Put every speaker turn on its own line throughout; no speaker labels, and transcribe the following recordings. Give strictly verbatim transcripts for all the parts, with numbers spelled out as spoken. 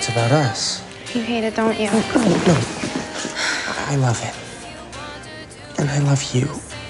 It's about us.
You hate it, don't you?
Oh, no, no. I love it. And I love you.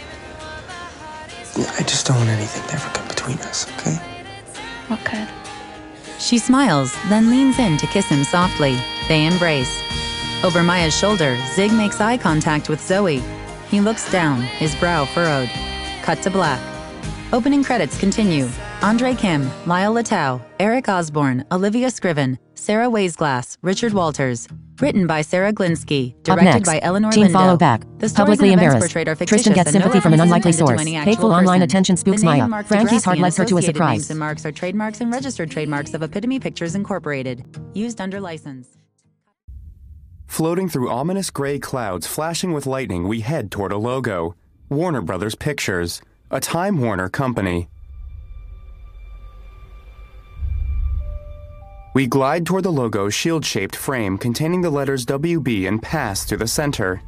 I just don't want anything to ever come between us, okay?
What could?
She smiles, then leans in to kiss him softly. They embrace. Over Maya's shoulder, Zig makes eye contact with Zoe. He looks down, his brow furrowed. Cut to black. Opening credits continue. Andre Kim, Lyle Latow, Eric Osborne, Olivia Scriven, Sarah Weisglass, Richard Walters. Written by Sarah Glinsky. Directed by Eleanor
Team
Lindo.
follow back.
The stories
Publicly
and events
embarrassed.
portrayed are fictitious
Tristan gets
and no
sympathy from an
reference is
unlikely
intended to
source.
any actual
Hateful online
person.
attention spooks
The name
Maya.
Mark
Frankie's heart
Degrassi and
lets her to a
associated
surprise.
Names and marks are trademarks and registered trademarks of Epitome Pictures Incorporated. Used under license.
Floating through ominous gray clouds flashing with lightning, we head toward a logo. Warner Brothers Pictures, a Time Warner company. We glide toward the logo's shield-shaped frame containing the letters W B and pass through the center.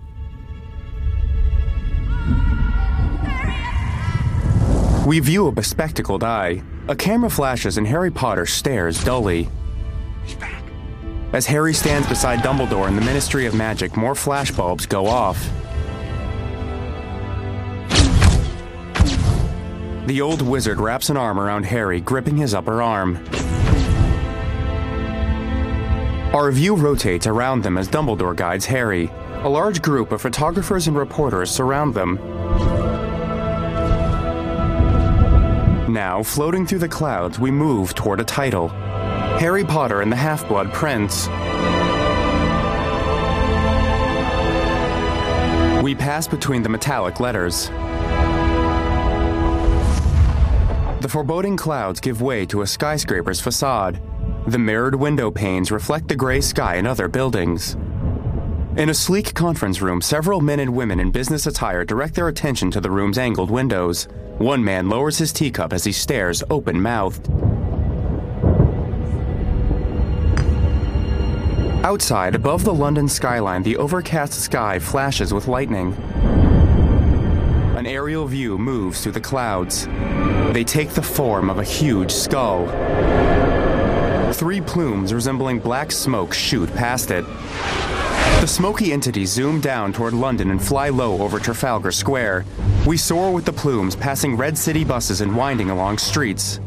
We view a bespectacled eye. A camera flashes and Harry Potter stares dully. As Harry stands beside Dumbledore in the Ministry of Magic, more flashbulbs go off. The old wizard wraps an arm around Harry, gripping his upper arm. Our view rotates around them as Dumbledore guides Harry. A large group of photographers and reporters surround them. Now, floating through the clouds, we move toward a title. Harry Potter and the Half-Blood Prince. We pass between the metallic letters. The foreboding clouds give way to a skyscraper's facade. The mirrored window panes reflect the gray sky and other buildings. In a sleek conference room, several men and women in business attire direct their attention to the room's angled windows. One man lowers his teacup as he stares open-mouthed. Outside, above the London skyline, the overcast sky flashes with lightning. An aerial view moves through the clouds. They take the form of a huge skull. Three plumes resembling black smoke shoot past it. The smoky entities zoom down toward London and fly low over Trafalgar Square. We soar with the plumes, passing red city buses and winding along streets.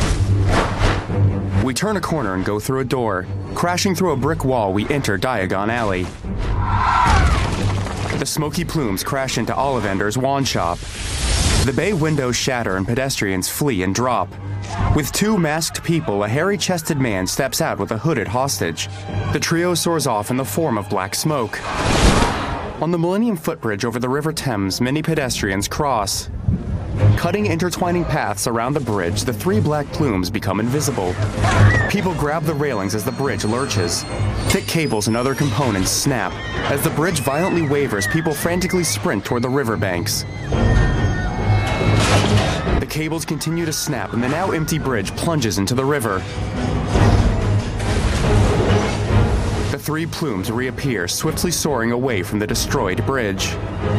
We turn a corner and go through a door. Crashing through a brick wall, we enter Diagon Alley. The smoky plumes crash into Ollivander's wand shop. The bay windows shatter and pedestrians flee and drop. With two masked people, a hairy-chested man steps out with a hooded hostage. The trio soars off in the form of black smoke. On the Millennium Footbridge over the River Thames, many pedestrians cross. Cutting intertwining paths around the bridge, the three black plumes become invisible. People grab the railings as the bridge lurches. Thick cables and other components snap. As the bridge violently wavers, people frantically sprint toward the riverbanks. The cables continue to snap, and the now empty bridge plunges into the river. The three plumes reappear, swiftly soaring away from the destroyed bridge.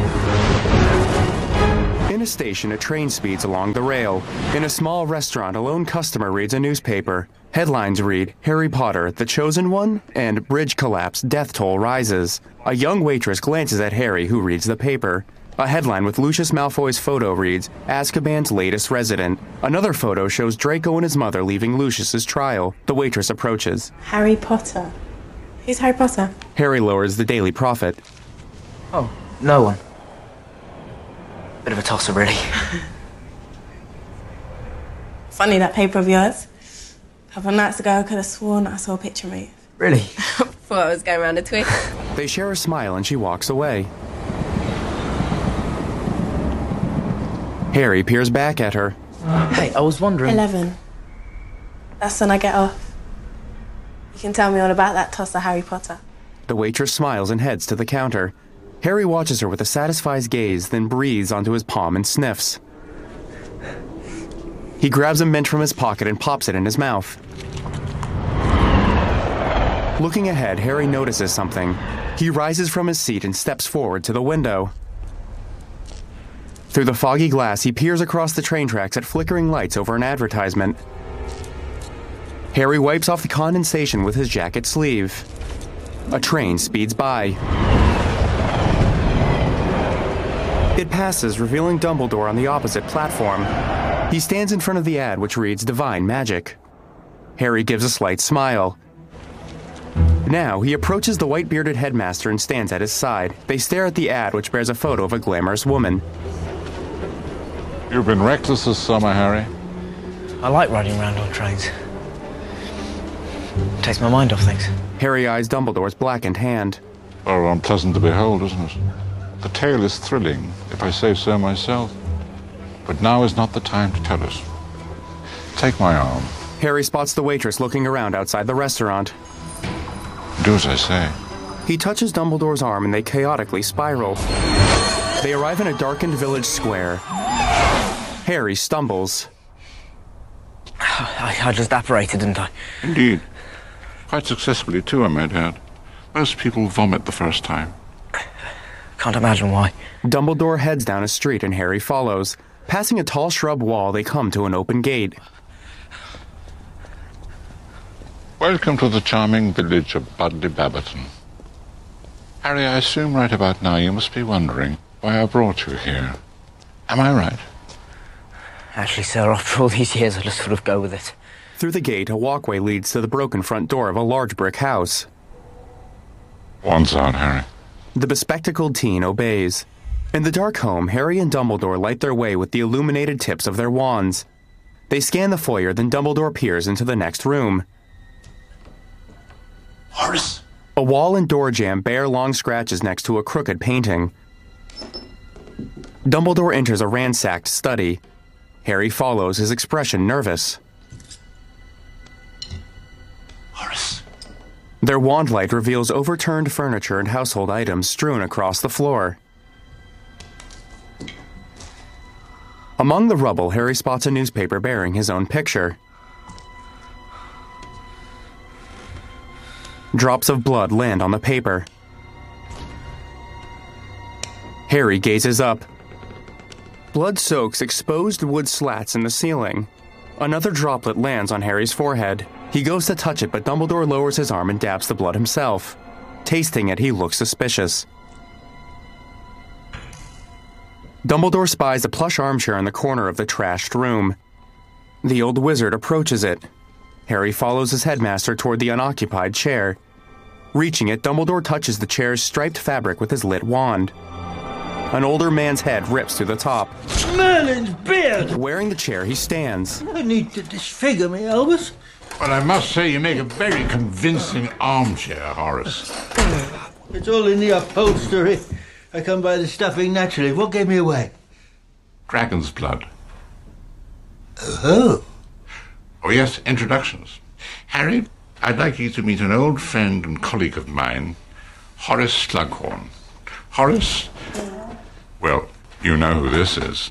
In a station, a train speeds along the rail. In a small restaurant, a lone customer reads a newspaper. Headlines read, Harry Potter, The Chosen One, and Bridge Collapse, Death Toll Rises. A young waitress glances at Harry, who reads the paper. A headline with Lucius Malfoy's photo reads, Azkaban's latest resident. Another photo shows Draco and his mother leaving Lucius's trial. The waitress approaches.
Harry Potter. Who's Harry Potter?
Harry lowers the Daily Prophet.
Oh, no one. Bit of a tosser, really.
Funny, that paper of yours. A couple of nights ago, I could have sworn I saw a picture move.
Really?
Thought I was going around a twig.
They share a smile and she walks away. Harry peers back at her.
Hey, I was wondering...
Eleven. That's when I get off. You can tell me all about that tosser Harry Potter.
The waitress smiles and heads to the counter. Harry watches her with a satisfied gaze, then breathes onto his palm and sniffs. He grabs a mint from his pocket and pops it in his mouth. Looking ahead, Harry notices something. He rises from his seat and steps forward to the window. Through the foggy glass, he peers across the train tracks at flickering lights over an advertisement. Harry wipes off the condensation with his jacket sleeve. A train speeds by. It passes, revealing Dumbledore on the opposite platform. He stands in front of the ad, which reads Divine Magic. Harry gives a slight smile. Now, he approaches the white-bearded headmaster and stands at his side. They stare at the ad, which bears a photo of a glamorous woman.
You've been reckless this summer, Harry.
I like riding around on trains. Takes my mind off things.
Harry eyes Dumbledore's blackened hand.
Oh, unpleasant to behold, isn't it? The tale is thrilling, if I say so myself. But now is not the time to tell it. Take my arm.
Harry spots the waitress looking around outside the restaurant.
Do as I say.
He touches Dumbledore's arm and they chaotically spiral. They arrive in a darkened village square. Harry stumbles.
I, I just apparated, didn't I?
Indeed. Quite successfully, too, I might add. Most people vomit the first time.
Can't imagine why.
Dumbledore heads down a street and Harry follows. Passing a tall shrub wall, they come to an open gate.
Welcome to the charming village of Budley Babberton. Harry, I assume right about now you must be wondering why I brought you here. Am I right?
Actually, sir, after all these years, I'll just sort of go with it.
Through the gate, a walkway leads to the broken front door of a large brick house.
Wands out, Harry.
The bespectacled teen obeys. In the dark home, Harry and Dumbledore light their way with the illuminated tips of their wands. They scan the foyer, then Dumbledore peers into the next room.
Horace!
A wall and door jamb bear long scratches next to a crooked painting. Dumbledore enters a ransacked study. Harry follows, his expression nervous.
Horace!
Their wand light reveals overturned furniture and household items strewn across the floor. Among the rubble, Harry spots a newspaper bearing his own picture. Drops of blood land on the paper. Harry gazes up. Blood soaks exposed wood slats in the ceiling. Another droplet lands on Harry's forehead. He goes to touch it, but Dumbledore lowers his arm and dabs the blood himself. Tasting it, he looks suspicious. Dumbledore spies a plush armchair in the corner of the trashed room. The old wizard approaches it. Harry follows his headmaster toward the unoccupied chair. Reaching it, Dumbledore touches the chair's striped fabric with his lit wand. An older man's head rips through the top.
Merlin's beard!
Wearing the chair, he stands.
No need to disfigure me, Albus.
Well, I must say you make a very convincing armchair, Horace.
It's all in the upholstery. I come by the stuffing naturally. What gave me away?
Dragon's blood.
Oh.
Oh, yes, introductions. Harry, I'd like you to meet an old friend and colleague of mine, Horace Slughorn. Horace? Well, you know who this is.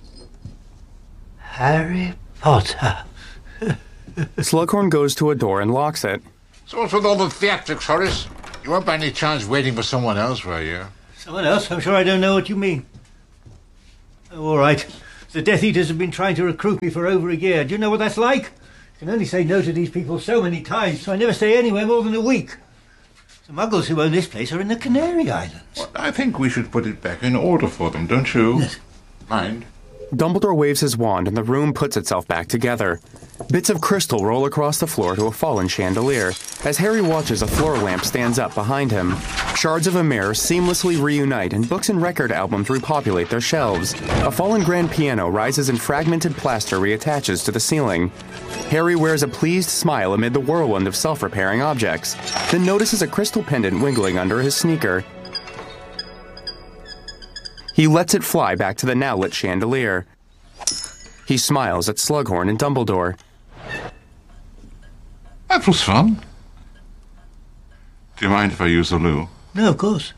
Harry Potter.
Slughorn goes to a door and locks it.
So what's with all the theatrics, Horace? You weren't by any chance waiting for someone else, were you?
Someone else? I'm sure I don't know what you mean. Oh, all right. The Death Eaters have been trying to recruit me for over a year. Do you know what that's like? I can only say no to these people so many times, so I never stay anywhere more than a week. The Muggles who own this place are in the Canary Islands.
Well, I think we should put it back in order for them, don't you?
Yes.
Mind?
Dumbledore waves his wand and the room puts itself back together. Bits of crystal roll across the floor to a fallen chandelier. As Harry watches, a floor lamp stands up behind him. Shards of a mirror seamlessly reunite and books and record albums repopulate their shelves. A fallen grand piano rises and fragmented plaster reattaches to the ceiling. Harry wears a pleased smile amid the whirlwind of self-repairing objects, then notices a crystal pendant wiggling under his sneaker. He lets it fly back to the now-lit chandelier. He smiles at Slughorn and Dumbledore.
That was fun. Do you mind if I use the loo?
No, of course.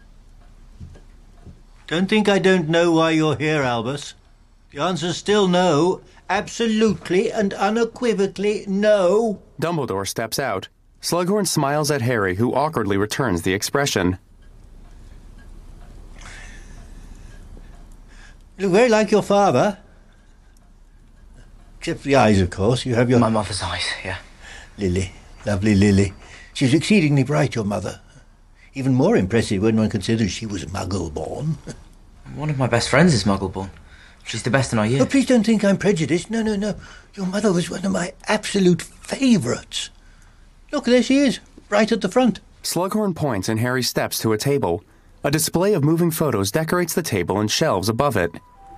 Don't think I don't know why you're here, Albus. The answer's still no. Absolutely and unequivocally no.
Dumbledore steps out. Slughorn smiles at Harry, who awkwardly returns the expression.
You look very like your father. Except for the eyes, of course. You have your...
My mother's eyes, yeah.
Lily. Lovely Lily. She's exceedingly bright, your mother. Even more impressive when one considers she was Muggle-born.
One of my best friends is Muggle-born. She's the best in our year.
Oh, please don't think I'm prejudiced. No, no, no. Your mother was one of my absolute favourites. Look, there she is, right at the front.
Slughorn points and Harry steps to a table. A display of moving photos decorates the table and shelves above it.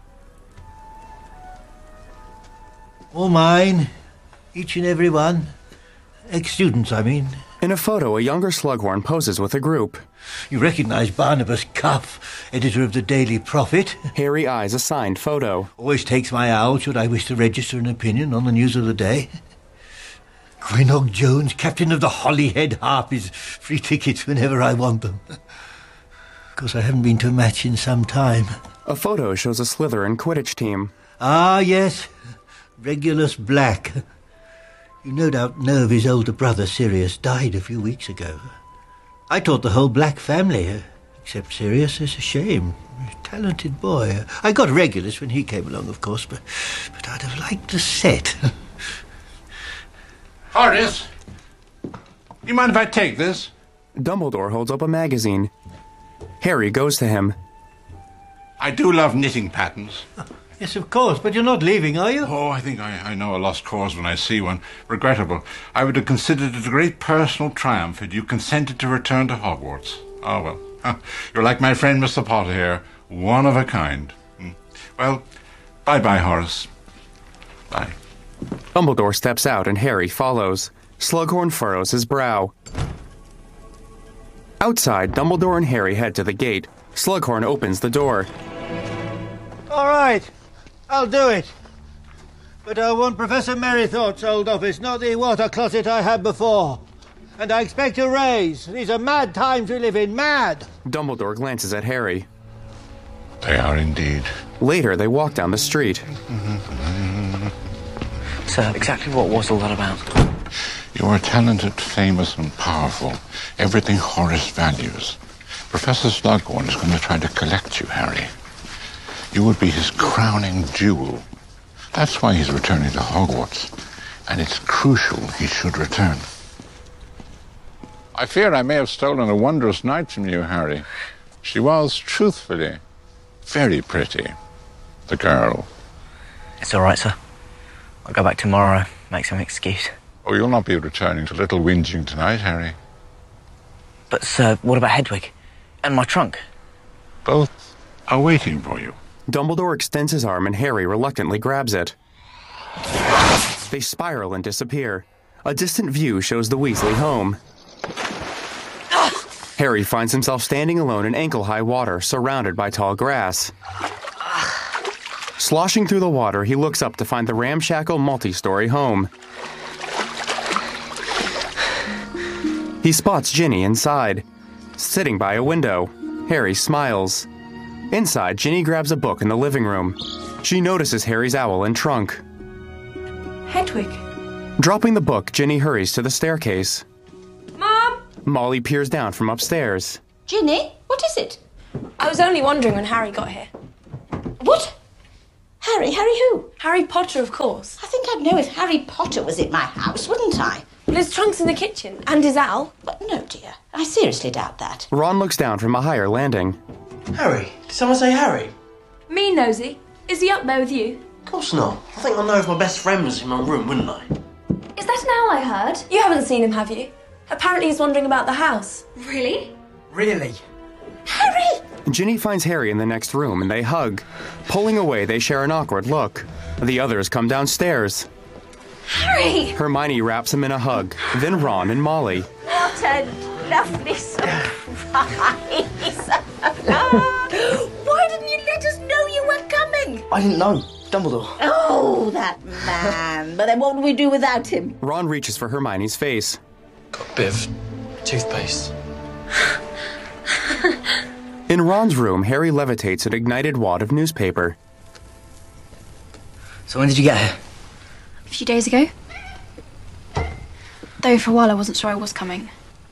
All mine. Each and every one. Ex-students, I mean.
In a photo, a younger Slughorn poses with a group.
You recognise Barnabas Cuff, editor of the Daily Prophet.
Harry eyes a signed photo.
Always takes my owl should I wish to register an opinion on the news of the day. Gwynog Jones, captain of the Holyhead Harpies. Free tickets whenever I want them. Of course, I haven't been to a match in some time.
A photo shows a Slytherin Quidditch team.
Ah, yes. Regulus Black. You no doubt know of his older brother, Sirius, died a few weeks ago. I taught the whole Black family, uh, except Sirius. It's a shame. A talented boy. I got Regulus when he came along, of course, but, but I'd have liked the set.
Horace! You mind if I take this?
Dumbledore holds up a magazine. Harry goes to him.
I do love knitting patterns.
Yes, of course, but you're not leaving, are you?
Oh, I think I, I know a lost cause when I see one. Regrettable. I would have considered it a great personal triumph had you consented to return to Hogwarts. Oh, well. Huh. You're like my friend Mister Potter here. One of a kind. Mm. Well, bye-bye, Horace. Bye.
Dumbledore steps out and Harry follows. Slughorn furrows his brow. Outside, Dumbledore and Harry head to the gate. Slughorn opens the door.
All right. I'll do it. But I want Professor Merrythorpe's old office, not the water closet I had before. And I expect a raise. These are mad times we live in. Mad!
Dumbledore glances at Harry.
They are indeed.
Later, they walk down the street.
So, exactly what was all that about?
You are talented, famous, and powerful. Everything Horace values. Professor Slughorn is going to try to collect you, Harry. You would be his crowning jewel. That's why he's returning to Hogwarts. And it's crucial he should return. I fear I may have stolen a wondrous night from you, Harry. She was, truthfully, very pretty. The girl.
It's all right, sir. I'll go back tomorrow, make some excuse.
Oh, you'll not be returning to Little Whinging tonight, Harry.
But, sir, what about Hedwig? And my trunk?
Both are waiting for you.
Dumbledore extends his arm and Harry reluctantly grabs it. They spiral and disappear. A distant view shows the Weasley home. Harry finds himself standing alone in ankle-high water, surrounded by tall grass. Sloshing through the water, he looks up to find the ramshackle multi-story home. He spots Ginny inside, sitting by a window. Harry smiles. Inside, Ginny grabs a book in the living room. She notices Harry's owl and trunk.
Hedwig.
Dropping the book, Ginny hurries to the staircase.
Mom!
Molly peers down from upstairs.
Ginny, what is it?
I was only wondering when Harry got here.
What? Harry? Harry who?
Harry Potter, of course.
I think I'd know if Harry Potter was at my house, wouldn't I?
Well, his trunk's in the kitchen, and his owl.
But no, dear. I seriously doubt that.
Ron looks down from a higher landing.
Harry? Did someone say Harry?
Me, Nosy. Is he up there with you?
Of course not. I think I'd know if my best friend was in my room, wouldn't I?
Is that an owl I heard? You haven't seen him, have you? Apparently he's wandering about the house.
Really?
Really?
Harry!
Ginny finds Harry in the next room and they hug. Pulling away, they share an awkward look. The others come downstairs.
Harry!
Hermione wraps him in a hug, then Ron and Molly.
What a lovely surprise! Why didn't you let us know you were coming?
I didn't know. Dumbledore.
Oh, that man. But then what would we do without him?
Ron reaches for Hermione's face.
Got a bit of toothpaste.
In Ron's room, Harry levitates an ignited wad of newspaper.
So when did you get here?
A few days ago. Though for a while I wasn't sure I was coming.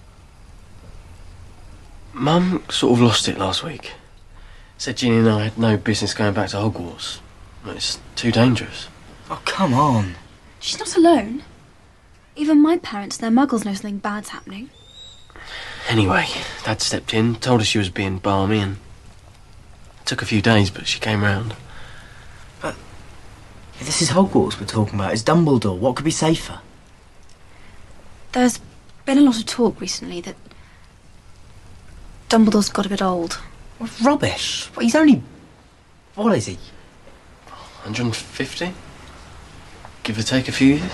Mum sort of lost it last week. Said Ginny and I had no business going back to Hogwarts. It's too dangerous.
Oh, come on.
She's not alone. Even my parents, they're muggles, know something bad's happening.
Anyway, Dad stepped in, told her she was being balmy, and it took a few days, but she came round.
But this is Hogwarts we're talking about. It's Dumbledore. What could be safer?
There's been a lot of talk recently that Dumbledore's got a bit old.
What rubbish. Well, he's only... What is he?
one hundred fifty? Give or take a few years?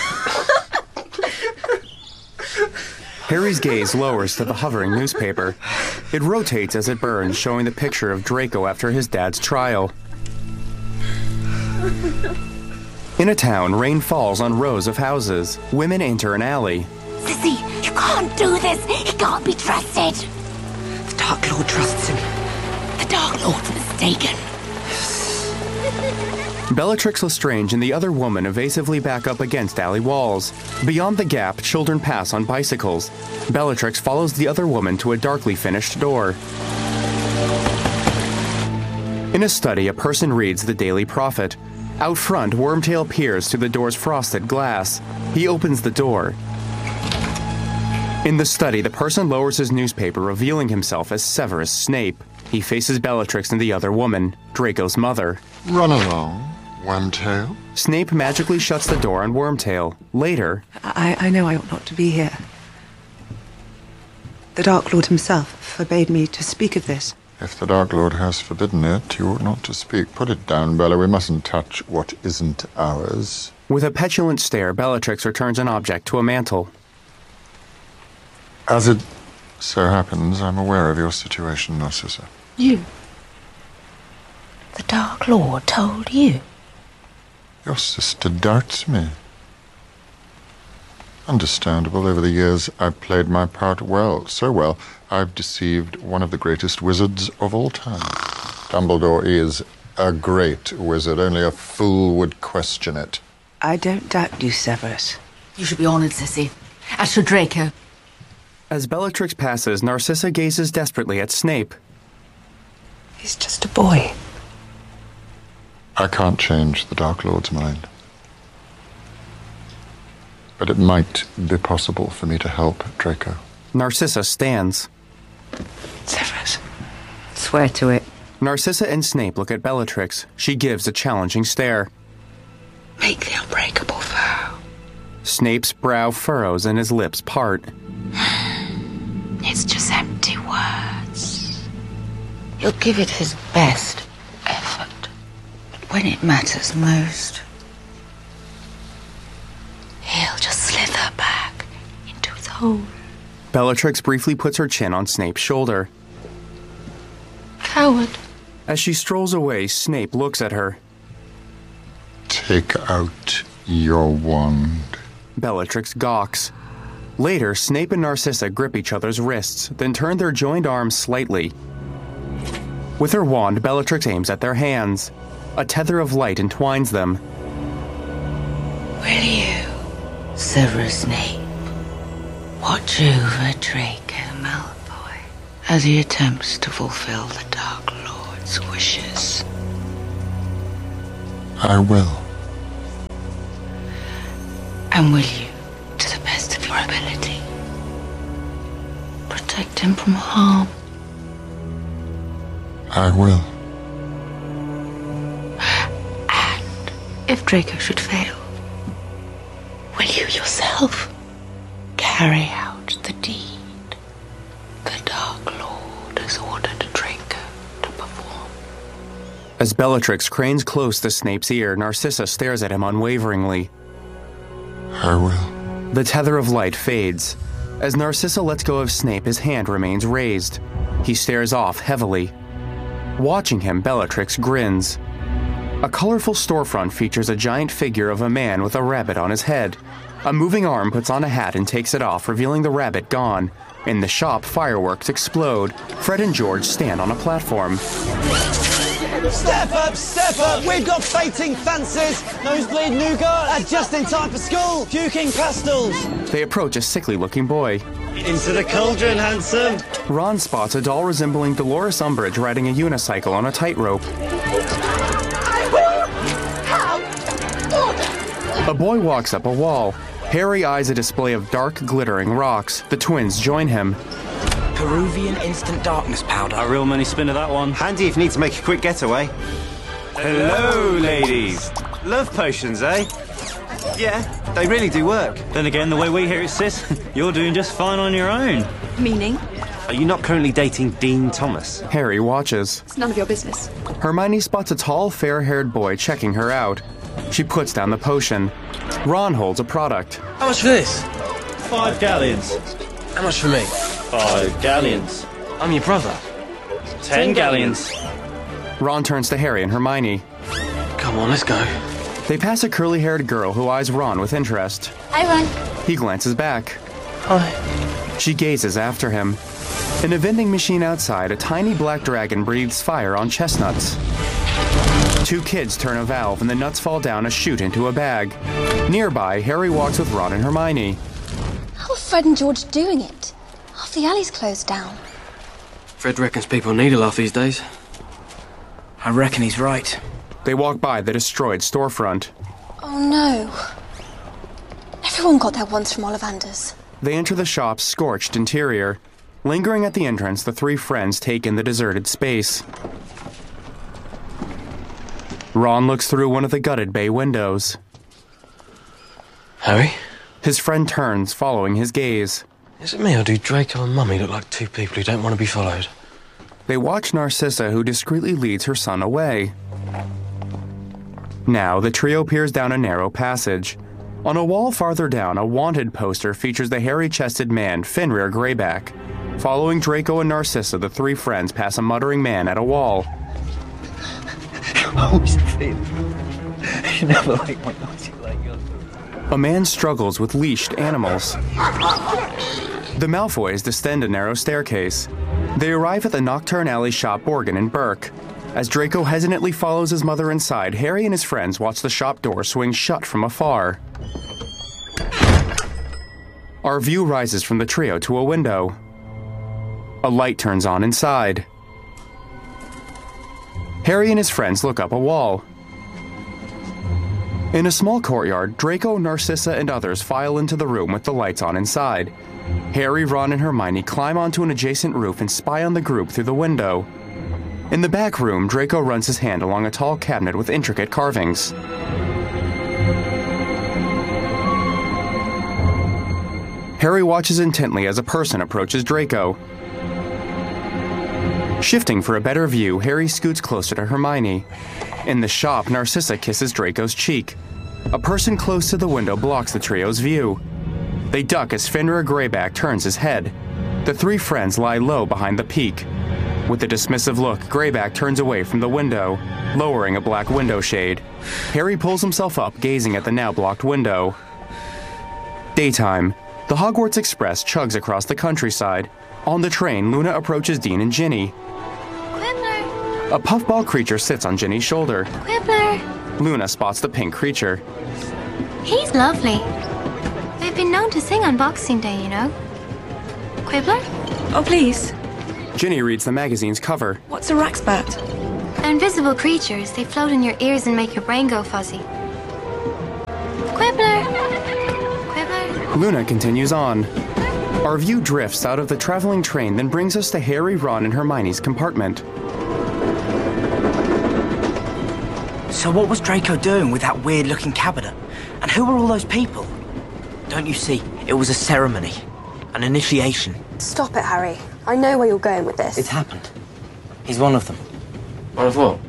Harry's gaze lowers to the hovering newspaper. It rotates as it burns, showing the picture of Draco after his dad's trial. In a town, rain falls on rows of houses. Women enter an alley.
Sissy, you can't do this. He can't be trusted.
The Dark Lord trusts him.
The Dark Lord's mistaken.
Bellatrix Lestrange and the other woman evasively back up against alley walls. Beyond the gap, children pass on bicycles. Bellatrix follows the other woman to a darkly finished door. In a study, a person reads the Daily Prophet. Out front, Wormtail peers through the door's frosted glass. He opens the door. In the study, the person lowers his newspaper, revealing himself as Severus Snape. He faces Bellatrix and the other woman, Draco's mother.
Run along, Wormtail.
Snape magically shuts the door on Wormtail. Later...
I, I know I ought not to be here. The Dark Lord himself forbade me to speak of this.
If the Dark Lord has forbidden it, you ought not to speak. Put it down, Bella. We mustn't touch what isn't ours.
With a petulant stare, Bellatrix returns an object to a mantle.
As it so happens, I'm aware of your situation, Narcissa.
You? The Dark Lord told you?
Your sister doubts me. Understandable. Over the years, I've played my part well. So well, I've deceived one of the greatest wizards of all time. Dumbledore is a great wizard. Only a fool would question it.
I don't doubt you, Severus.
You should be honored, Sissy. As for Draco.
As Bellatrix passes, Narcissa gazes desperately at Snape.
He's just a boy.
I can't change the Dark Lord's mind. But it might be possible for me to help Draco.
Narcissa stands.
Severus, swear to it.
Narcissa and Snape look at Bellatrix. She gives a challenging stare.
Make the unbreakable vow.
Snape's brow furrows and his lips part.
It's just empty words. He'll give it his best effort, but when it matters most, he'll just slither back into his hole.
Bellatrix briefly puts her chin on Snape's shoulder.
Coward.
As she strolls away, Snape looks at her.
Take out your wand.
Bellatrix gawks. Later, Snape and Narcissa grip each other's wrists, then turn their joined arms slightly. With her wand, Bellatrix aims at their hands. A tether of light entwines them.
Will you, Severus Snape, watch over Draco Malfoy as he attempts to fulfill the Dark Lord's wishes?
I will.
And will you, to the best of your ability, protect him from harm?
I will.
And if Draco should fail, will you yourself carry out the deed the Dark Lord has ordered Draco to perform?
As Bellatrix cranes close to Snape's ear, Narcissa stares at him unwaveringly.
I will.
The tether of light fades. As Narcissa lets go of Snape, his hand remains raised. He stares off heavily. Watching him, Bellatrix grins. A colorful storefront features a giant figure of a man with a rabbit on his head. A moving arm puts on a hat and takes it off, revealing the rabbit gone. In the shop, fireworks explode. Fred and George stand on a platform.
Step up, step up! We've got fainting fancies, nosebleed nougat, and just in time for school, puking pastels.
They approach a sickly-looking boy.
Into the cauldron, handsome.
Ron spots a doll resembling Dolores Umbridge riding a unicycle on a tightrope.
I will have order.
A boy walks up a wall. Harry eyes a display of dark, glittering rocks. The twins join him.
Peruvian instant darkness powder.
A real money spin of that one. Handy if you need to make a quick getaway. Hello, ladies. Love potions, eh? Yeah, they really do work. Then again, the way we hear it, sis, you're doing just fine on your own.
Meaning?
Are you not currently dating Dean Thomas?
Harry watches.
It's none of your business.
Hermione spots a tall, fair-haired boy checking her out. She puts down the potion. Ron holds a product.
How much for this?
Five galleons.
How much for me?
Five galleons.
I'm your brother.
Ten galleons.
Ron turns to Harry and Hermione.
Come on, let's go.
They pass a curly-haired girl who eyes Ron with interest.
Hi, Ron.
He glances back.
Hi.
She gazes after him. In a vending machine outside, a tiny black dragon breathes fire on chestnuts. Two kids turn a valve and the nuts fall down a chute into a bag. Nearby, Harry walks with Ron and Hermione.
How are Fred and George doing it? Half the alley's closed down.
Fred reckons people need a laugh these days.
I reckon he's right.
They walk by the destroyed storefront.
Oh no. Everyone got there once from Ollivanders.
They enter the shop's scorched interior. Lingering at the entrance, the three friends take in the deserted space. Ron looks through one of the gutted bay windows.
Harry?
His friend turns, following his gaze.
Is it me or do Draco and Mummy look like two people who don't want to be followed?
They watch Narcissa, who discreetly leads her son away. Now, the trio peers down a narrow passage. On a wall farther down, a wanted poster features the hairy-chested man, Fenrir Greyback. Following Draco and Narcissa, the three friends pass a muttering man at a wall.
Always feel. You never like my noisy like yours.
A man struggles with leashed animals. The Malfoys descend a narrow staircase. They arrive at the Nocturne Alley shop Borgin and Burke. As Draco hesitantly follows his mother inside, Harry and his friends watch the shop door swing shut from afar. Our view rises from the trio to a window. A light turns on inside. Harry and his friends look up a wall. In a small courtyard, Draco, Narcissa, and others file into the room with the lights on inside. Harry, Ron, and Hermione climb onto an adjacent roof and spy on the group through the window. In the back room, Draco runs his hand along a tall cabinet with intricate carvings. Harry watches intently as a person approaches Draco. Shifting for a better view, Harry scoots closer to Hermione. In the shop, Narcissa kisses Draco's cheek. A person close to the window blocks the trio's view. They duck as Fenrir Greyback turns his head. The three friends lie low behind the peak. With a dismissive look, Greyback turns away from the window, lowering a black window shade. Harry pulls himself up, gazing at the now blocked window. Daytime. The Hogwarts Express chugs across the countryside. On the train, Luna approaches Dean and Ginny.
Quibbler!
A puffball creature sits on Ginny's shoulder.
Quibbler!
Luna spots the pink creature.
He's lovely. They've been known to sing on Boxing Day, you know. Quibbler?
Oh, please.
Ginny reads the magazine's cover.
What's a Raxbat?
They're invisible creatures. They float in your ears and make your brain go fuzzy. Quibbler! Quibbler?
Luna continues on. Our view drifts out of the traveling train, then brings us to Harry, Ron, and Hermione's compartment.
So what was Draco doing with that weird-looking cabinet? And who were all those people? Don't you see? It was a ceremony. An initiation.
Stop it, Harry. I know where you're going with this.
It's happened. He's one of them.
One of what?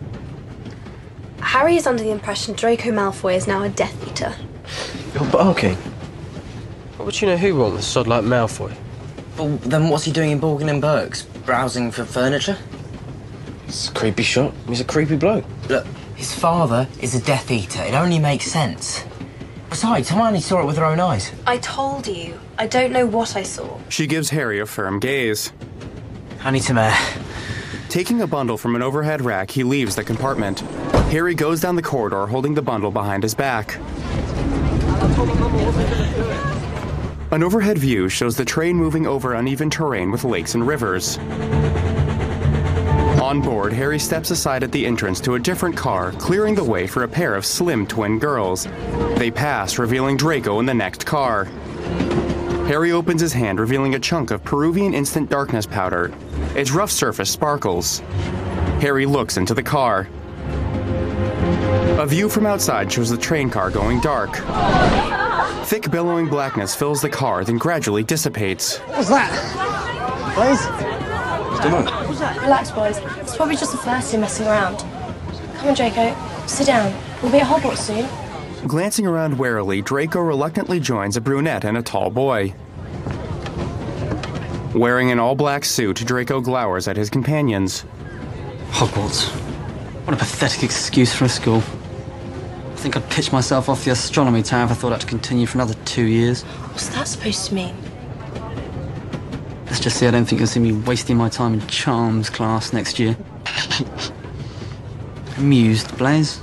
Harry is under the impression Draco Malfoy is now a Death Eater.
You're barking. What would you know who wants a sod like Malfoy?
Well, then what's he doing in Borgin and Burke's? Browsing for furniture?
It's a creepy shot. He's a creepy bloke.
Look, his father is a Death Eater. It only makes sense. Besides, Hermione saw it with her own eyes.
I told you. I don't know what I saw.
She gives Harry a firm gaze.
I need some air.
Taking a bundle from an overhead rack, he leaves the compartment. Harry goes down the corridor, holding the bundle behind his back. An overhead view shows the train moving over uneven terrain with lakes and rivers. On board, Harry steps aside at the entrance to a different car, clearing the way for a pair of slim twin girls. They pass, revealing Draco in the next car. Harry opens his hand, revealing a chunk of Peruvian instant darkness powder. Its rough surface sparkles. Harry looks into the car. A view from outside shows the train car going dark. Thick billowing blackness fills the car, then gradually dissipates.
What was that? Please?
What was that? Relax, boys. It's probably just the first year messing around. Come on, Draco. Sit down. We'll be at Hogwarts soon.
Glancing around warily, Draco reluctantly joins a brunette and a tall boy. Wearing an all-black suit, Draco glowers at his companions.
Hogwarts. What a pathetic excuse for a school. I think I'd pitch myself off the astronomy tower if I thought I had to continue for another two years.
What's that supposed to mean?
Let's just say I don't think you'll see me wasting my time in charms class next year. Amused, Blaise?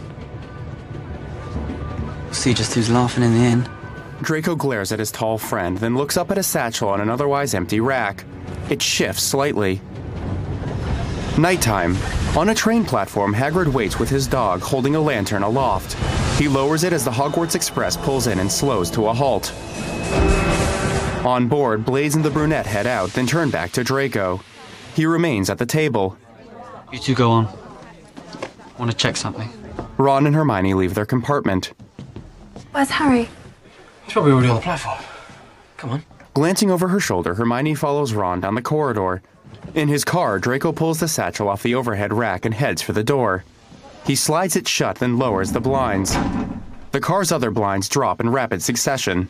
See just who's laughing in the end.
Draco glares at his tall friend, then looks up at a satchel on an otherwise empty rack. It shifts slightly. Nighttime. On a train platform, Hagrid waits with his dog, holding a lantern aloft. He lowers it as the Hogwarts Express pulls in and slows to a halt. On board, Blaise and the brunette head out, then turn back to Draco. He remains at the table.
You two go on. I want to check something.
Ron and Hermione leave their compartment.
Where's Harry?
He's probably already on the platform. Come on.
Glancing over her shoulder, Hermione follows Ron down the corridor. In his car, Draco pulls the satchel off the overhead rack and heads for the door. He slides it shut, then lowers the blinds. The car's other blinds drop in rapid succession.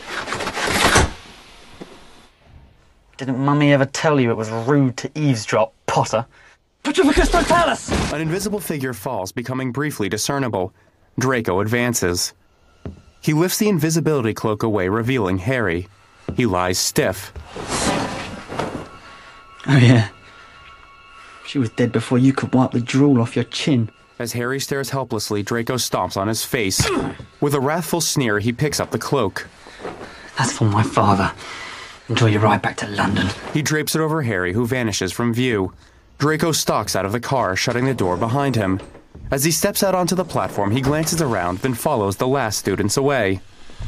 Didn't Mummy ever tell you it was rude to eavesdrop, Potter? Pacificus Totalis!
An invisible figure falls, becoming briefly discernible. Draco advances. He lifts the invisibility cloak away, revealing Harry. He lies stiff.
Oh, yeah. She was dead before you could wipe the drool off your chin.
As Harry stares helplessly, Draco stomps on his face. With a wrathful sneer, he picks up the cloak.
That's for my father. Enjoy your ride back to London.
He drapes it over Harry, who vanishes from view. Draco stalks out of the car, shutting the door behind him. As he steps out onto the platform, he glances around, then follows the last students away.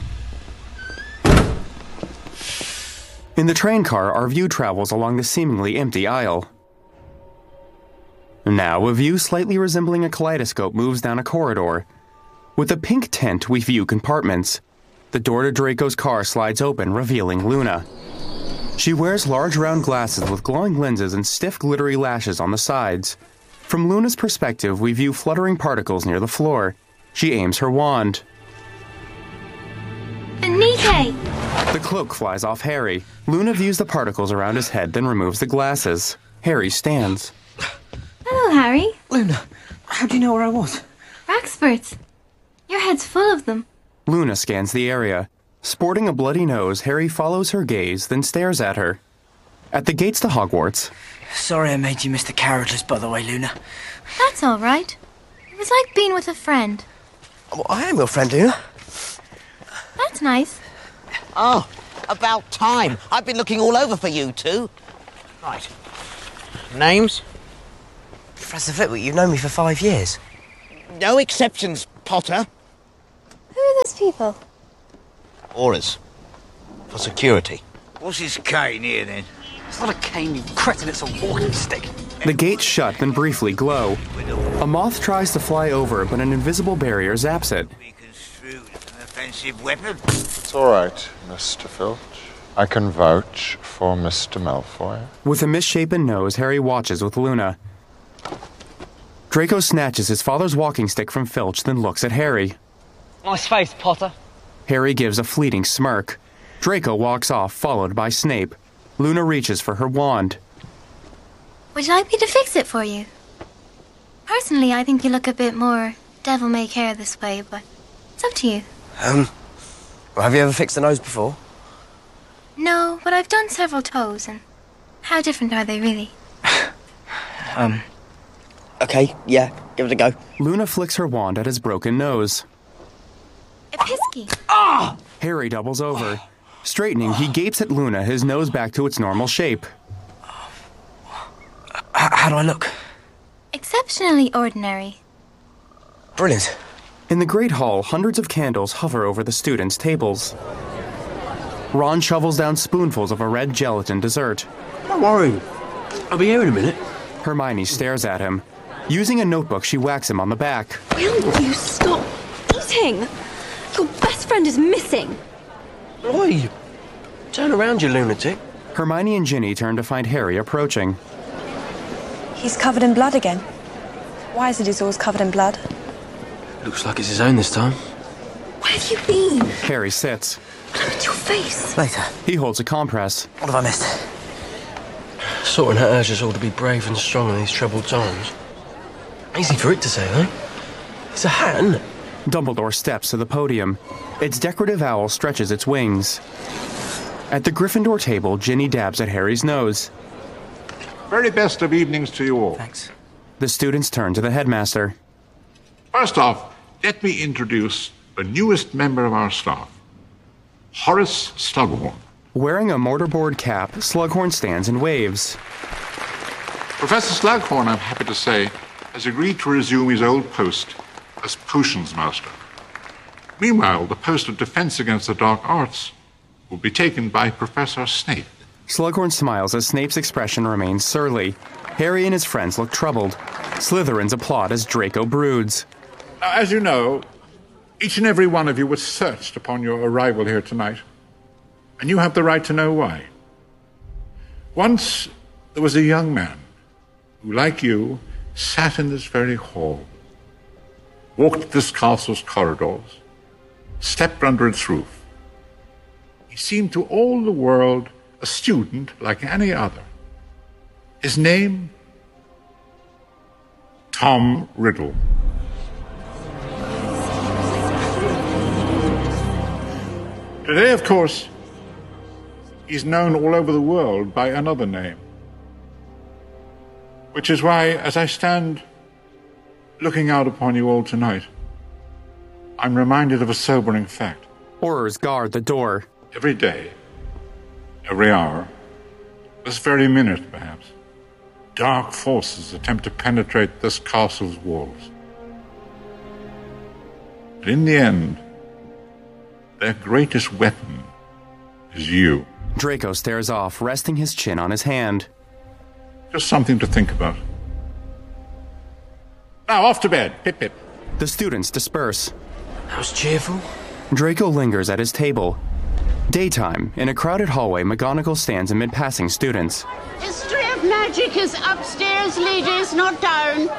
In the train car, our view travels along the seemingly empty aisle. Now, a view slightly resembling a kaleidoscope moves down a corridor. With a pink tint, we view compartments. The door to Draco's car slides open, revealing Luna. She wears large round glasses with glowing lenses and stiff glittery lashes on the sides. From Luna's perspective, we view fluttering particles near the floor. She aims her wand.
Nike!
The cloak flies off Harry. Luna views the particles around his head, then removes the glasses. Harry stands.
Hello, Harry.
Luna, how do you know where I was?
Raxfords. Your head's full of them.
Luna scans the area. Sporting a bloody nose, Harry follows her gaze, then stares at her. At the gates to Hogwarts...
Sorry I made you miss the carriages, by the way, Luna.
That's all right. It was like being with a friend.
Well, I am your friend, Luna.
That's nice.
Oh, about time. I've been looking all over for you two. Right. Names?
Professor Flitwick, you've known me for five years.
No exceptions, Potter.
Who are those people?
Auras. For security.
What's his cane here, then?
It's not a cane, you cretin, it's a walking stick.
The gates shut, then briefly glow. A moth tries to fly over, but an invisible barrier zaps it.
Offensive weapon?
It's all right, Mister Filch. I can vouch for Mister Malfoy.
With a misshapen nose, Harry watches with Luna. Draco snatches his father's walking stick from Filch, then looks at Harry.
Nice face, Potter.
Harry gives a fleeting smirk. Draco walks off, followed by Snape. Luna reaches for her wand.
Would you like me to fix it for you? Personally, I think you look a bit more devil-may-care this way, but it's up to you.
Um, well, have you ever fixed a nose before?
No, but I've done several toes, and how different are they really?
um, okay, yeah, give it a go.
Luna flicks her wand at his broken nose.
Episky.
Ah!
Harry doubles over. Straightening, he gapes at Luna, his nose back to its normal shape.
H- how do I look?
exceptionally ordinary.
Brilliant.
In the Great Hall, hundreds of candles hover over the students' tables. Ron shovels down spoonfuls of a red gelatin dessert.
Don't worry. I'll be here in a minute.
Hermione stares at him. Using a notebook, she whacks him on the back.
Will you stop eating? Your best friend is missing.
Oi! Turn around, you lunatic.
Hermione and Ginny turn to find Harry approaching.
He's covered in blood again. Why is it he's always covered in blood?
Looks like it's his own this time.
Where have you been?
Harry sits.
Look at your face.
Later.
He holds a compress.
What have I missed?
Sorting out urges us all to be brave and strong in these troubled times. Easy for it to say, though. It's a hat, isn't it?
Dumbledore steps to the podium. Its decorative owl stretches its wings. At the Gryffindor table, Ginny dabs at Harry's nose.
Very best of evenings to you all.
Thanks.
The students turn to the headmaster.
First off, let me introduce the newest member of our staff, Horace Slughorn.
Wearing a mortarboard cap, Slughorn stands and waves.
Professor Slughorn, I'm happy to say, has agreed to resume his old post as Potions Master. Meanwhile, the post of Defense Against the Dark Arts will be taken by Professor Snape.
Slughorn smiles as Snape's expression remains surly. Harry and his friends look troubled. Slytherins applaud as Draco broods.
Now, as you know, each and every one of you was searched upon your arrival here tonight, and you have the right to know why. Once there was a young man who, like you, sat in this very hall, walked this castle's corridors, stepped under its roof. He seemed to all the world a student like any other. His name? Tom Riddle. Today, of course, he's known all over the world by another name. Which is why, as I stand looking out upon you all tonight, I'm reminded of a sobering fact.
Horrors guard the door.
Every day, every hour, this very minute perhaps, dark forces attempt to penetrate this castle's walls. But in the end, their greatest weapon is you.
Draco stares off, resting his chin on his hand.
Just something to think about. Now, off to bed. Pip, pip.
The students disperse.
That was cheerful.
Draco lingers at his table. Daytime, in a crowded hallway, McGonagall stands amid passing students.
History of magic is upstairs, ladies, not down.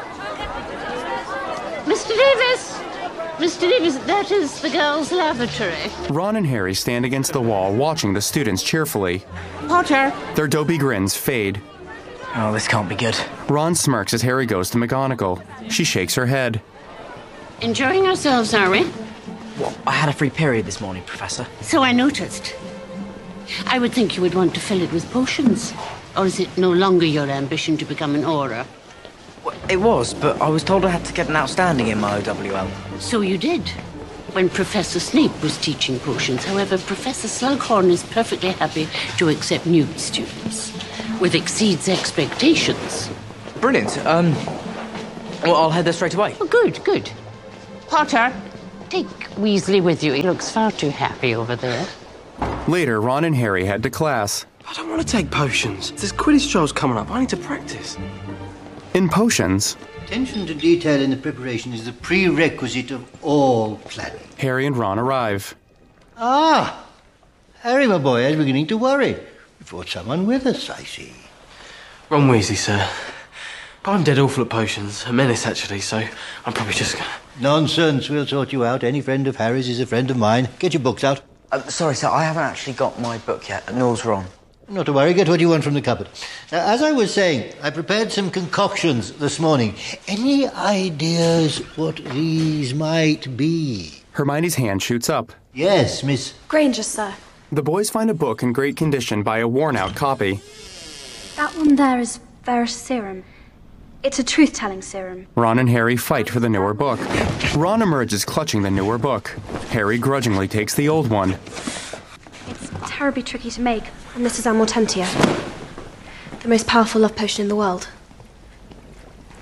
Mister Davis! Mister Davis, that is the girls' lavatory.
Ron and Harry stand against the wall, watching the students cheerfully.
Potter!
Their dopey grins fade.
Oh, this can't be good.
Ron smirks as Harry goes to McGonagall. She shakes her head.
Enjoying ourselves, are we?
Well, I had a free period this morning, Professor.
So I noticed. I would think you would want to fill it with potions. Or is it no longer your ambition to become an Auror?
Well, it was, but I was told I had to get an outstanding in my O W L.
So you did. When Professor Snape was teaching potions. However, Professor Slughorn is perfectly happy to accept new students. With exceeds expectations.
Brilliant. Um, well, I'll head there straight away.
Oh, good, good. Potter, take Weasley with you. He looks far too happy over there.
Later, Ron and Harry head to class.
I don't want to take potions. There's Quidditch trials coming up. I need to practice.
In potions,
attention to detail in the preparation is the prerequisite of all planning.
Harry and Ron arrive.
Ah, Harry, my boy, I was beginning to worry. We brought someone with us, I see.
Ron Weasley, sir. But I'm dead awful at potions. A menace, actually, so I'm probably just gonna...
Nonsense. We'll sort you out. Any friend of Harry's is a friend of mine. Get your books out.
Uh, sorry, sir, I haven't actually got my book yet. Nor's Ron.
Not to worry. Get what you want from the cupboard. Now, as I was saying, I prepared some concoctions this morning. Any ideas what these might be?
Hermione's hand shoots up.
Yes, Miss...
Granger, sir.
The boys find a book in great condition by a worn-out copy.
That one there is Verus Serum. It's a truth-telling serum.
Ron and Harry fight for the newer book. Ron emerges clutching the newer book. Harry grudgingly takes the old one.
It's terribly tricky to make, and this is Amortentia, the most powerful love potion in the world.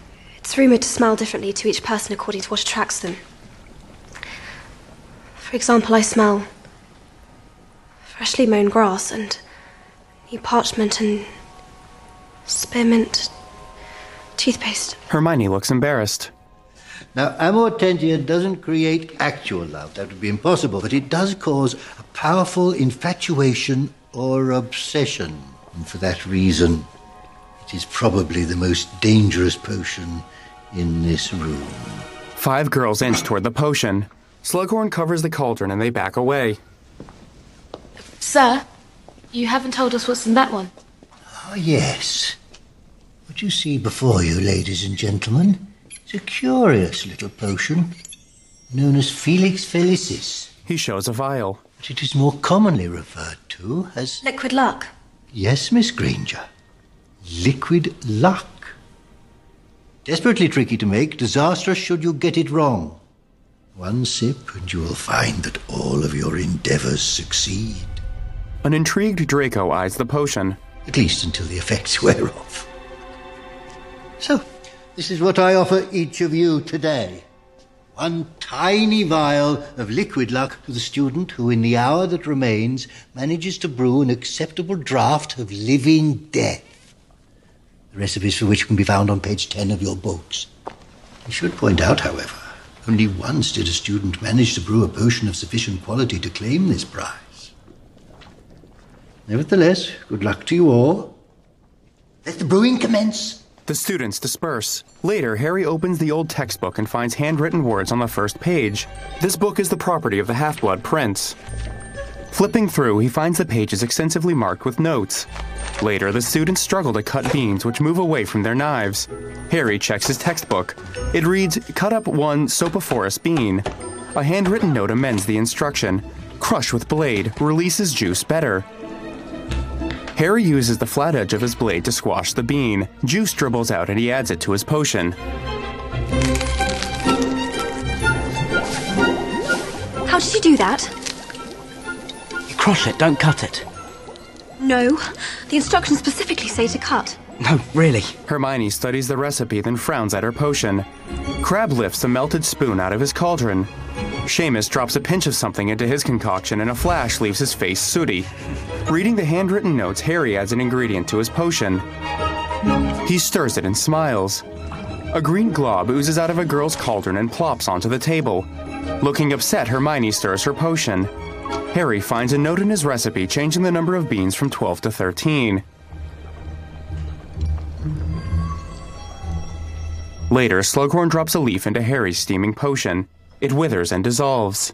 It's rumoured to smell differently to each person according to what attracts them. For example, I smell freshly mown grass and new parchment and spearmint toothpaste.
Hermione looks embarrassed.
Now, amortentia doesn't create actual love. That would be impossible. But it does cause a powerful infatuation or obsession. And for that reason, it is probably the most dangerous potion in this room.
Five girls inch toward the potion. Slughorn covers the cauldron and they back away.
Sir, you haven't told us what's in that one.
Ah, yes. What you see before you, ladies and gentlemen, is a curious little potion known as Felix Felicis.
He shows a vial.
But it is more commonly referred to as...
Liquid luck.
Yes, Miss Granger. Liquid luck. Desperately tricky to make, disastrous should you get it wrong. One sip and you will find that all of your endeavours succeed.
An intrigued Draco eyes the potion.
At least until the effects wear off. So, this is what I offer each of you today. One tiny vial of liquid luck to the student who, in the hour that remains, manages to brew an acceptable draught of living death. The recipes for which can be found on page ten of your books. I should point out, however, only once did a student manage to brew a potion of sufficient quality to claim this prize. Nevertheless, good luck to you all. Let the brewing commence.
The students disperse. Later, Harry opens the old textbook and finds handwritten words on the first page. This book is the property of the Half-Blood Prince. Flipping through, he finds the pages extensively marked with notes. Later, the students struggle to cut beans, which move away from their knives. Harry checks his textbook. It reads, cut up one Sopophorus bean. A handwritten note amends the instruction. Crush with blade, releases juice better. Harry uses the flat edge of his blade to squash the bean. Juice dribbles out and he adds it to his potion.
How did you do that?
You crush it, don't cut it.
No. The instructions specifically say to cut.
No, really.
Hermione studies the recipe, then frowns at her potion. Crabbe lifts a melted spoon out of his cauldron. Seamus drops a pinch of something into his concoction and a flash leaves his face sooty. Reading the handwritten notes, Harry adds an ingredient to his potion. He stirs it and smiles. A green glob oozes out of a girl's cauldron and plops onto the table. Looking upset, Hermione stirs her potion. Harry finds a note in his recipe changing the number of beans from twelve to thirteen. Later, Slughorn drops a leaf into Harry's steaming potion. It withers and dissolves.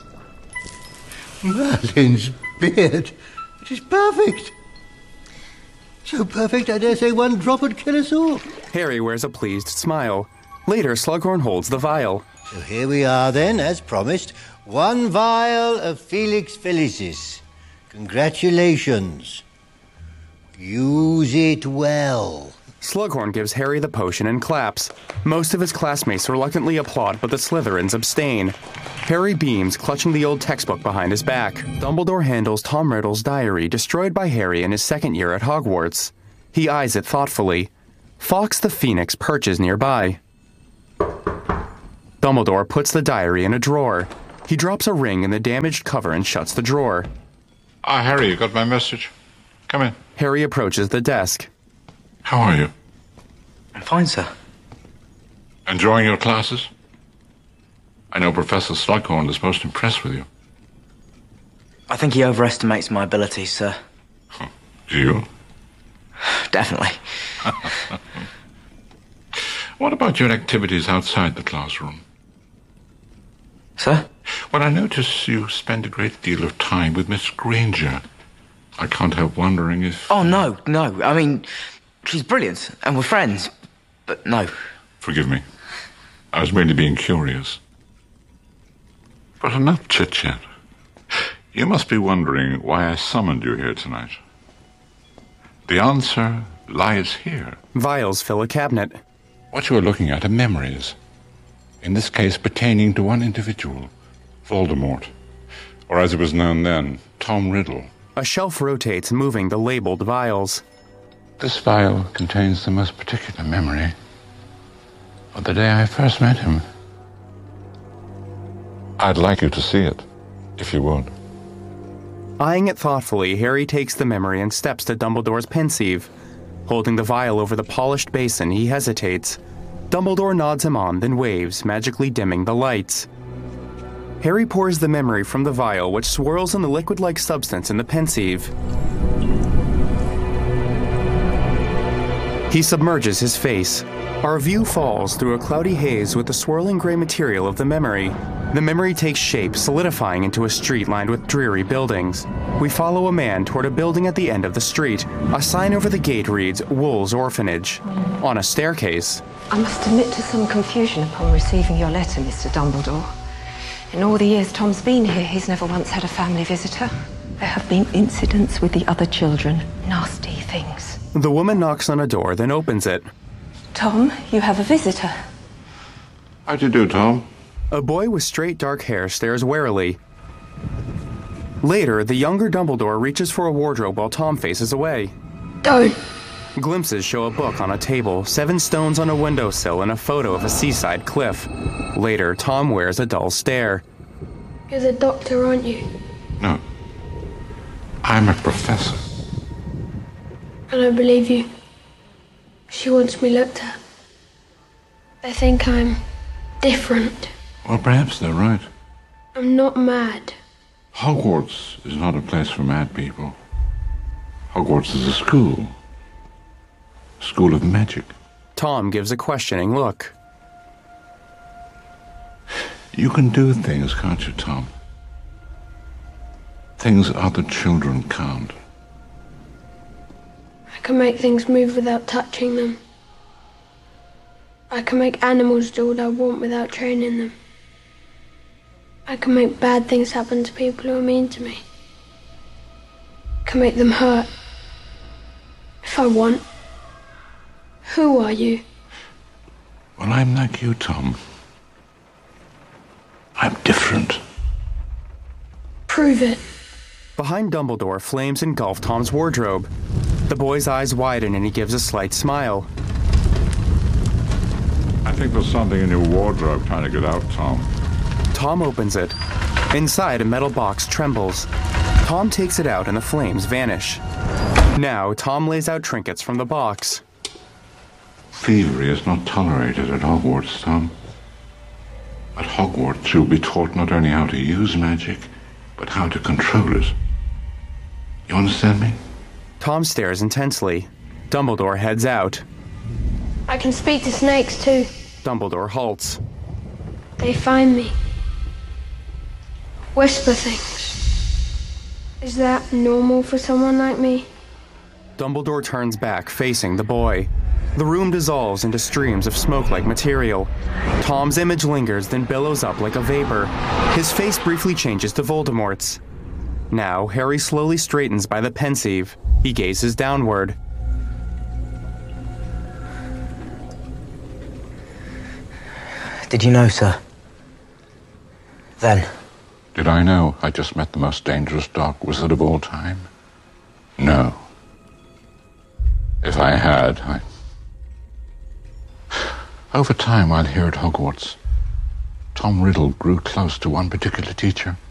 Merlin's beard. It is perfect. So perfect, I dare say one drop would kill us all.
Harry wears a pleased smile. Later, Slughorn holds the vial.
So here we are then, as promised. One vial of Felix Felicis. Congratulations. Use it well.
Slughorn gives Harry the potion and claps. Most of his classmates reluctantly applaud, but the Slytherins abstain. Harry beams, clutching the old textbook behind his back. Dumbledore handles Tom Riddle's diary, destroyed by Harry in his second year at Hogwarts. He eyes it thoughtfully. Fawkes the Phoenix perches nearby. Dumbledore puts the diary in a drawer. He drops a ring in the damaged cover and shuts the drawer.
Ah, Harry, you got my message? Come in.
Harry approaches the desk.
How are you?
I'm fine, sir.
Enjoying your classes? I know Professor Slughorn is most impressed with you.
I think he overestimates my abilities, sir.
Do you?
Definitely.
What about your activities outside the classroom?
Sir?
Well, I notice you spend a great deal of time with Miss Granger. I can't help wondering if...
Oh, no, no. I mean, she's brilliant, and we're friends. But no.
Forgive me. I was merely being curious. But enough chit-chat. You must be wondering why I summoned you here tonight. The answer lies here.
Vials fill a cabinet.
What you are looking at are memories. In this case, pertaining to one individual, Voldemort. Or as it was known then, Tom Riddle.
A shelf rotates, moving the labeled vials.
This vial contains the most particular memory. Or the day I first met him. I'd like you to see it, if you would.
Eyeing it thoughtfully, Harry takes the memory and steps to Dumbledore's pensieve. Holding the vial over the polished basin, he hesitates. Dumbledore nods him on, then waves, magically dimming the lights. Harry pours the memory from the vial, which swirls in the liquid-like substance in the pensieve. He submerges his face. Our view falls through a cloudy haze with the swirling gray material of the memory. The memory takes shape, solidifying into a street lined with dreary buildings. We follow a man toward a building at the end of the street. A sign over the gate reads, Wool's Orphanage. On a staircase...
I must admit to some confusion upon receiving your letter, Mister Dumbledore. In all the years Tom's been here, he's never once had a family visitor. There have been incidents with the other children. Nasty things.
The woman knocks on a door, then opens it.
Tom, you have a visitor.
How'd you do, Tom?
A boy with straight dark hair stares warily. Later, the younger Dumbledore reaches for a wardrobe while Tom faces away.
Don't.
Glimpses show a book on a table, seven stones on a windowsill, and a photo of a seaside cliff. Later, Tom wears a dull stare.
You're the doctor, aren't you?
No. I'm a professor.
I don't believe you. She wants me looked at. They think I'm different.
Well, perhaps they're right.
I'm not mad.
Hogwarts is not a place for mad people. Hogwarts is a school. A school of magic.
Tom gives a questioning look.
You can do things, can't you, Tom? Things other children can't.
I can make things move without touching them. I can make animals do what I want without training them. I can make bad things happen to people who are mean to me. I can make them hurt. If I want. Who are you?
Well, I'm like you, Tom. I'm different.
Prove it.
Behind Dumbledore, flames engulf Tom's wardrobe. The boy's eyes widen and he gives a slight smile.
I think there's something in your wardrobe trying to get out, Tom.
Tom opens it. Inside, a metal box trembles. Tom takes it out and the flames vanish. Now, Tom lays out trinkets from the box.
Thievery is not tolerated at Hogwarts, Tom. At Hogwarts, you'll be taught not only how to use magic, but how to control it. You understand me?
Tom stares intensely. Dumbledore heads out.
I can speak to snakes, too.
Dumbledore halts.
They find me. Whisper things. Is that normal for someone like me?
Dumbledore turns back, facing the boy. The room dissolves into streams of smoke-like material. Tom's image lingers, then billows up like a vapor. His face briefly changes to Voldemort's. Now, Harry slowly straightens by the pensieve. He gazes downward.
Did you know, sir? Then?
Did I know I just met the most dangerous dark wizard of all time? No. If I had, I... Over time, while here at Hogwarts, Tom Riddle grew close to one particular teacher.